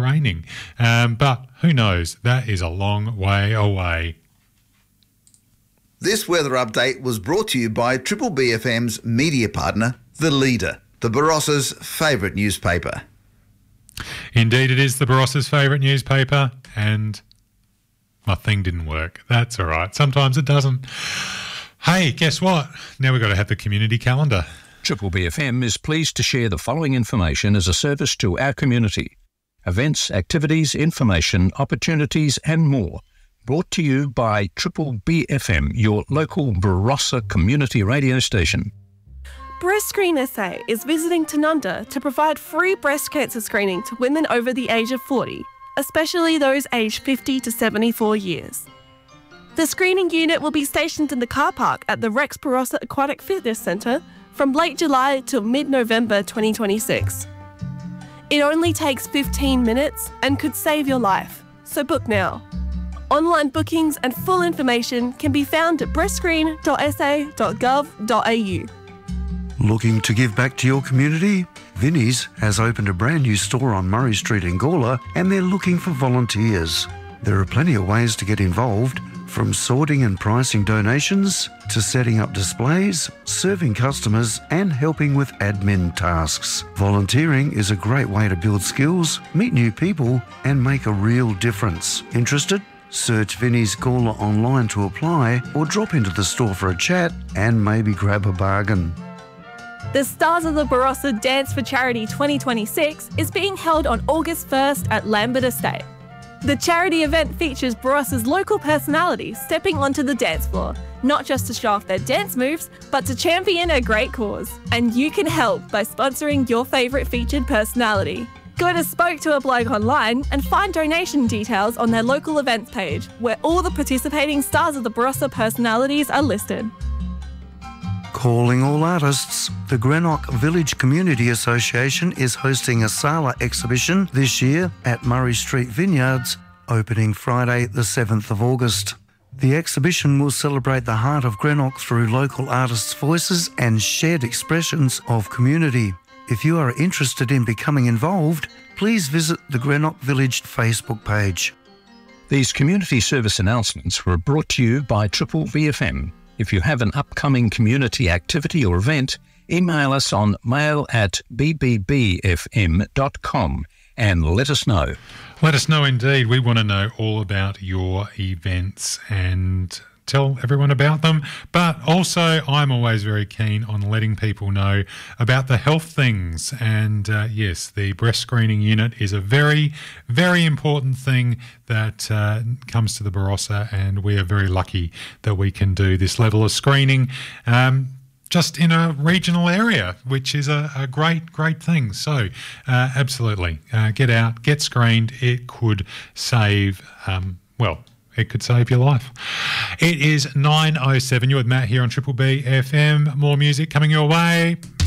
raining. But who knows? That is a long way away. This weather update was brought to you by Triple BFM's media partner, The Leader, the Barossa's favourite newspaper. Indeed, it is the Barossa's favourite newspaper, and my thing didn't work. That's all right. Sometimes it doesn't. Hey, guess what? Now we've got to have the community calendar. Triple BFM is pleased to share the following information as a service to our community. Events, activities, information, opportunities and more. Brought to you by Triple BFM, your local Barossa community radio station. Breast Screen SA is visiting Tanunda to provide free breast cancer screening to women over the age of 40, especially those aged 50 to 74 years. The screening unit will be stationed in the car park at the Rex Barossa Aquatic Fitness Centre from late July till mid-November 2026. It only takes 15 minutes and could save your life, so book now. Online bookings and full information can be found at breastscreen.sa.gov.au. Looking to give back to your community? Vinnie's has opened a brand new store on Murray Street in Gawler, and they're looking for volunteers. There are plenty of ways to get involved, from sorting and pricing donations to setting up displays, serving customers and helping with admin tasks. Volunteering is a great way to build skills, meet new people and make a real difference. Interested? Search Vinnie's Gawler online to apply or drop into the store for a chat and maybe grab a bargain. The Stars of the Barossa Dance for Charity 2026 is being held on August 1st at Lambert Estate. The charity event features Barossa's local personalities stepping onto the dance floor, not just to show off their dance moves, but to champion a great cause. And you can help by sponsoring your favourite featured personality. Go to Spoke to a Bloke online and find donation details on their local events page, where all the participating Stars of the Barossa personalities are listed. Calling all artists, the Greenock Village Community Association is hosting a Sala exhibition this year at Murray Street Vineyards, opening Friday the 7th of August. The exhibition will celebrate the heart of Greenock through local artists' voices and shared expressions of community. If you are interested in becoming involved, please visit the Greenock Village Facebook page. These community service announcements were brought to you by Triple BFM. If you have an upcoming community activity or event, email us on mail@bbbfm.com and let us know. Let us know indeed. We want to know all about your events and tell everyone about them. But also, I'm always very keen on letting people know about the health things. And yes, the breast screening unit is a very, very important thing that comes to the Barossa, and we are very lucky that we can do this level of screening just in a regional area, which is a great, great thing. So absolutely, get out, get screened. It could save, it could save your life. It is 9:07. You're with Matt here on Triple B FM. More music coming your way.